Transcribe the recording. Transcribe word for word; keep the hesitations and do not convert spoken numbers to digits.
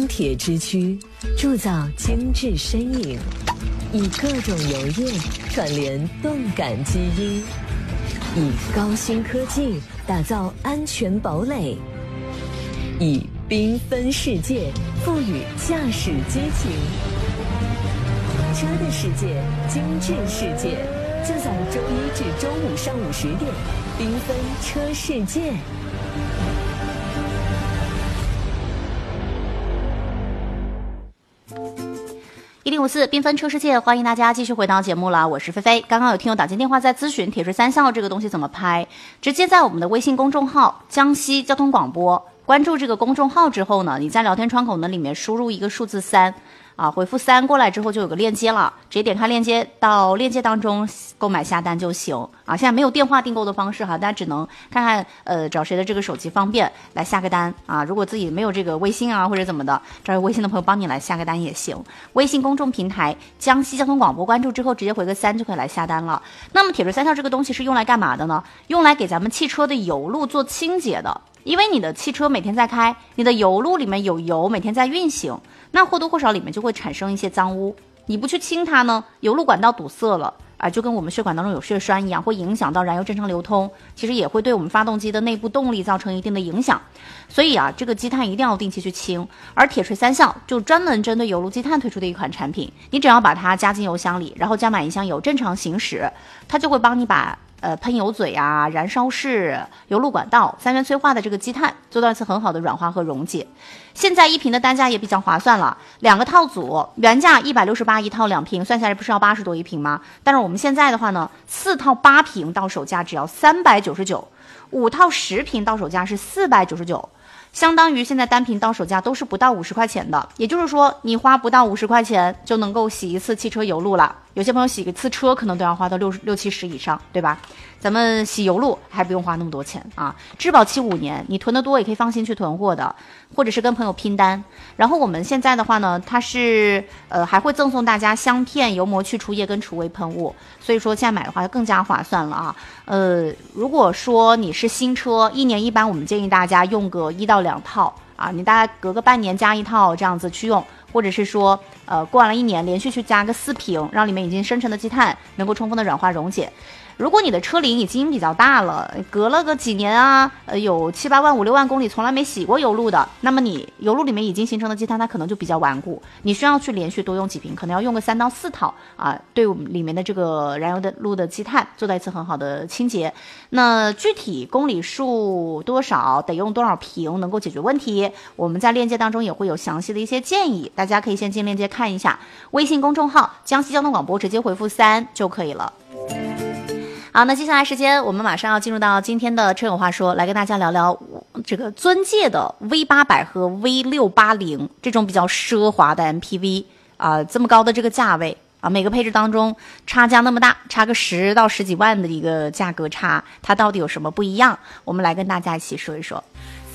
钢铁之躯，铸造精致身影，以各种油液串联动感基因，以高新科技打造安全堡垒，以缤纷世界赋予驾驶激情。车的世界，精致世界，就在周一至周五上午十点，缤纷车世界。 一零五四缤纷车世界，欢迎大家继续回到节目了，我是菲菲。刚刚有听友打进电话在咨询铁锤三效这个东西怎么拍，直接在我们的微信公众号江西交通广播关注这个公众号之后呢，你在聊天窗口呢里面输入一个数字三啊，回复三过来之后就有个链接了，直接点开链接，到链接当中购买下单就行啊。现在没有电话订购的方式哈，大家只能看看呃找谁的这个手机方便来下个单啊。如果自己没有这个微信啊或者怎么的，找有微信的朋友帮你来下个单也行。微信公众平台江西交通广播关注之后，直接回个三就可以来下单了。那么铁锤三效这个东西是用来干嘛的呢？用来给咱们汽车的油路做清洁的。因为你的汽车每天在开，你的油路里面有油每天在运行，那或多或少里面就会产生一些脏污，你不去清它呢，油路管道堵塞了啊，就跟我们血管当中有血栓一样，会影响到燃油正常流通，其实也会对我们发动机的内部动力造成一定的影响。所以啊，这个积碳一定要定期去清，而铁锤三效就专门针对油路积碳推出的一款产品，你只要把它加进油箱里，然后加满一箱油正常行驶，它就会帮你把呃，喷油嘴啊、燃烧室、油路管道、三元催化的这个积碳做到一次很好的软化和溶解。现在一瓶的单价也比较划算了，两个套组原价一百六十八一套两瓶，算下来不是要八十多一瓶吗？但是我们现在的话呢，四套八瓶到手价只要三百九十九，五套十瓶到手价是四百九十九。相当于现在单瓶到手价都是不到五十块钱的，也就是说你花不到五十块钱就能够洗一次汽车油路了。有些朋友洗一次车可能都要花到六六七十以上，对吧？咱们洗油路还不用花那么多钱啊，质保期五年，你囤得多也可以放心去囤货的，或者是跟朋友拼单。然后我们现在的话呢，它是呃还会赠送大家香片、油膜去除液跟除味喷雾，所以说现在买的话就更加划算了啊。呃，如果说你是新车，一年一般我们建议大家用个一到两套啊，你大概隔个半年加一套这样子去用，或者是说呃过完了一年连续去加个四瓶，让里面已经生成的积碳能够充分的软化溶解。如果你的车龄已经比较大了，隔了个几年啊，呃，有七八万、五六万公里，从来没洗过油路的，那么你油路里面已经形成的积碳，它可能就比较顽固，你需要去连续多用几瓶，可能要用个三到四套啊，对我们里面的这个燃油的路的积碳做到一次很好的清洁。那具体公里数多少，得用多少瓶能够解决问题，我们在链接当中也会有详细的一些建议，大家可以先进链接看一下，微信公众号江西交通广播直接回复三就可以了。好，那接下来时间我们马上要进入到今天的车友话说，来跟大家聊聊这个尊界的 V 八百和 V 六八零 这种比较奢华的 M P V 啊、呃，这么高的这个价位啊，每个配置当中差价那么大，差个十到十几万的一个价格差，它到底有什么不一样？我们来跟大家一起说一说。